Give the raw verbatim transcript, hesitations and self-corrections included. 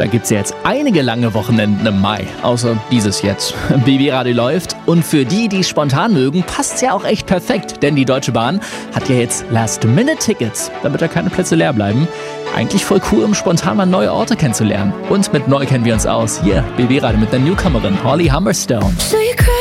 Da gibt's ja jetzt einige lange Wochenenden im Mai, außer dieses jetzt. B B Radio läuft und für die, die spontan mögen, passt's ja auch echt perfekt, denn die Deutsche Bahn hat ja jetzt Last-Minute-Tickets, damit da keine Plätze leer bleiben. Eigentlich voll cool, um spontan mal neue Orte kennenzulernen. Und mit neu kennen wir uns aus. Hier, B B Radio mit der Newcomerin Holly Humberstone. So you cry